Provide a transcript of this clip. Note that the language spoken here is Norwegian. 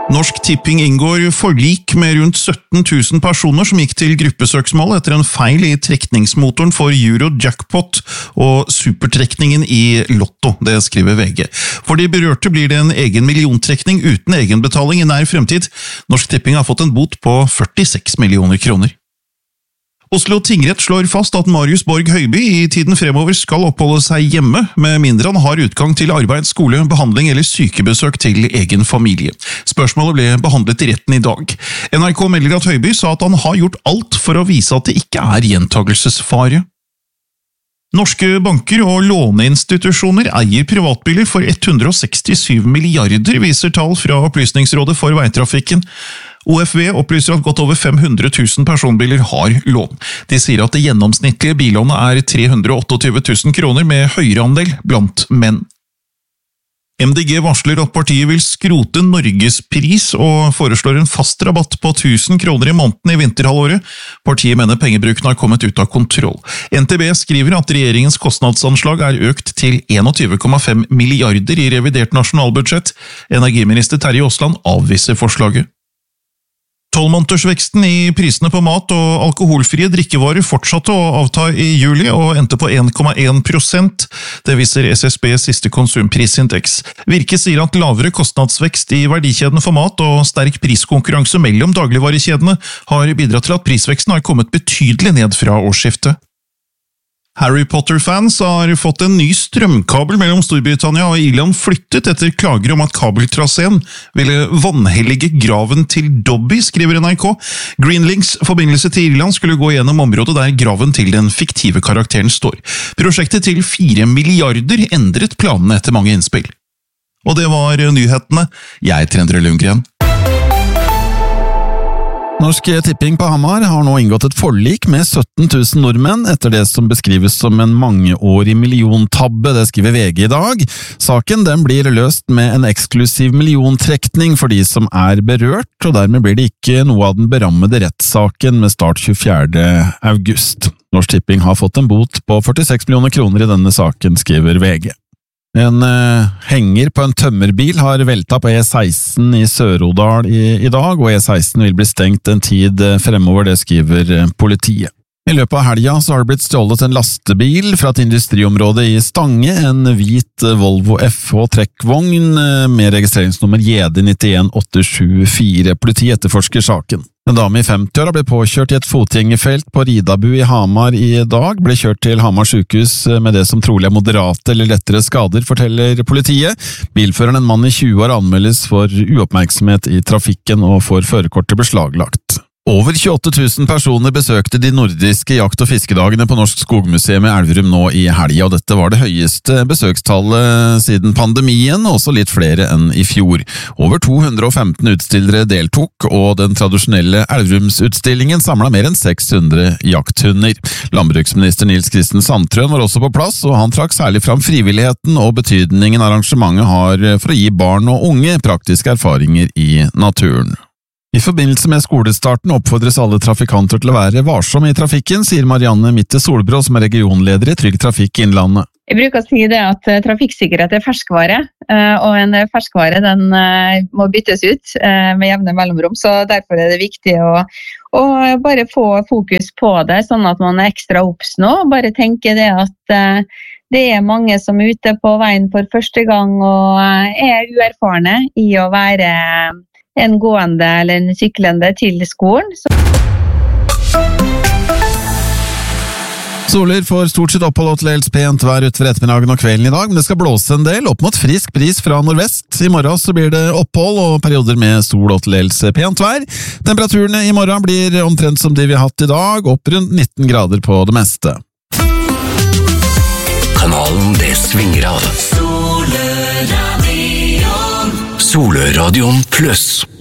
Norsk Tipping inngår forlik med rundt 17 000 personer som gikk til gruppesøksmål etter en feil i trekningsmotoren for Eurojackpot og supertrekningen i Lotto, det skriver VG. For de berørte blir det en egen milliontrekning uten egenbetaling i nær fremtid. Norsk Tipping har fått en bot på 46 millioner kroner. Oslo tingrett slår fast at Marius Borg Høiby i tiden fremover skal oppholde seg hjemme, med mindre han har utgang til arbeid, skole, behandling eller sykebesøk til egen familie. Spørsmålet ble behandlet i retten i dag. NRK melder at Høiby sa at han har gjort alt for å vise at det ikke er gjentagelsesfare. Norske banker og låneinstitusjoner eier privatbiler for 167 milliarder, viser tall fra Opplysningsrådet for veitrafikken. OFV opplyser at godt over 500 000 personbiler har lån. De sier at det gjennomsnittlige billånet er 328 000 kroner med høyere andel blant menn. MDG varsler at partiet vil skrote Norgespris og foreslår en fast rabatt på 1000 kroner i måneden i vinterhalvåret. Partiet mener pengebruken har kommet ut av kontroll. NTB skriver at regjeringens kostnadsanslag er økt til 21,5 milliarder i revidert nasjonalbudsjett. Energiminister Terje Aasland avviser forslaget. 12-månedersveksten i prisene på mat og alkoholfrie drikkevarer fortsatte å avta i juli og endte på 1,1%. Det viser SSBs siste konsumprisindeks. Virke sier at lavere kostnadsvekst i verdikjeden for mat og sterk priskonkurranse mellom dagligvarekjedene har bidratt til at prisveksten har kommet betydelig ned fra årsskiftet. Harry Potter-fans har fått en ny strømkabel mellom Storbritannia og Irland flyttet etter klager om at kabeltraseen ville vanhellige graven til Dobby, skriver NRK. Greenlinks forbindelse til Irland skulle gå gjennom området der graven til den fiktive karakteren står. Prosjektet til 4 milliarder endret planene etter mange innspill. Og det var nyhetene. Jeg er Endre Lundgren. Norsk Tipping på Hamar har nå inngått et forlik med 17 000 nordmenn etter det som beskrives som en mangeårig milliontabbe, det skriver VG i dag. Saken den blir løst med en eksklusiv milliontrekning for de som er berørt, og dermed blir det ikke noe av den berammede rettssaken med start 24. august. Norsk Tipping har fått en bot på 46 millioner kroner i denne saken, skriver VG. En henger på en tømmerbil har veltet på E16 i Sør-Odal i dag, og E16 vil bli stengt en tid fremover, det skriver politiet. I løpet av helga så har det blitt stjålet en lastebil fra et industriområde i Stange, en hvit Volvo FH trekkvogn med registreringsnummer JD91874. Politiet etterforsker saken. En dame i 50-åra ble påkjørt i et fotgjengerfelt på Ridabu i Hamar i dag, ble kjørt til Hamar sykehus med det som trolig er moderate eller lettere skader, forteller politiet. Bilføreren, en mann i 20 år, anmeldes for uoppmerksomhet i trafikken og får førerkortet beslaglagt. Over 28 000 personer besøkte de nordiske jakt- og fiskedagene på Norsk Skogmuseum i Elverum nå i helga, og dette var det høyeste besøkstallet siden pandemien, og også litt flere enn i fjor. Over 215 utstillere deltok, og den tradisjonelle Elverumsutstillingen samlet mer enn 600 jakthunder. Landbruksminister Nils Kristen Sandtrøen var også på plass, og han trakk særlig fram frivilligheten og betydningen arrangementet har for å gi barn og unge praktiske erfaringer i naturen. I forbindelse med skolestarten oppfordres alle trafikanter til å være varsomme i trafikken, sier Marianne Mitte Solbrå, som er regionleder i Trygg Trafikk Innlandet. Jeg bruker å si det at trafikksikkerhet er ferskvare, og en ferskvare den må byttes ut med jevne mellomrom, så derfor er det viktig å bare få fokus på det, sånn at man er ekstra obs nå. Bare tenke det at det er mange som er ute på veien for første gang og er uerfarne i å være en gående eller en syklende til skolen. Soler får stort sett opphold og til dels pent vær utover ettermiddagen og kvelden i dag, men det skal blåse en del opp mot frisk bris fra nordvest. I morgen så blir det opphold og perioder med sol og til dels pent vær. Temperaturene i morgen blir omtrent som de vi har hatt i dag, opp rundt 19 grader på det meste. Kanalen det svinger av. Soleradion Plus.